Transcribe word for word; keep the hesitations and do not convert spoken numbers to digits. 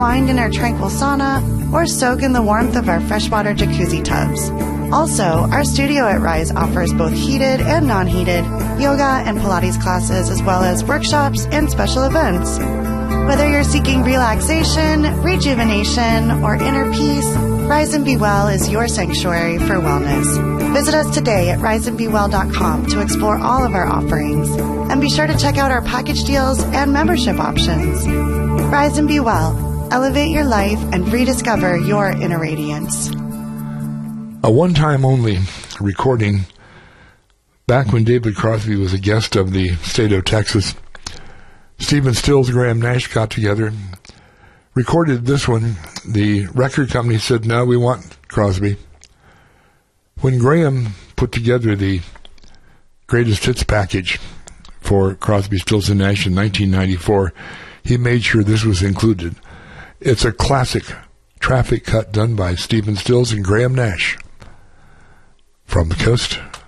Wind in our tranquil sauna, or soak in the warmth of our freshwater jacuzzi tubs. Also, our studio at Rise offers both heated and non-heated yoga and Pilates classes, as well as workshops and special events. Whether you're seeking relaxation, rejuvenation, or inner peace, Rise and Be Well is your sanctuary for wellness. Visit us today at rise and be well dot com to explore all of our offerings. And be sure to check out our package deals and membership options. Rise and Be Well. Elevate your life and rediscover your inner radiance. A one-time only recording back when David Crosby was a guest of the state of Texas. Stephen Stills and Graham Nash got together, recorded this one. The record company said, no, we want Crosby. When Graham put together the greatest hits package for Crosby, Stills and Nash in nineteen ninety-four, he made sure this was included. It's a classic traffic cut done by Stephen Stills and Graham Nash from the coast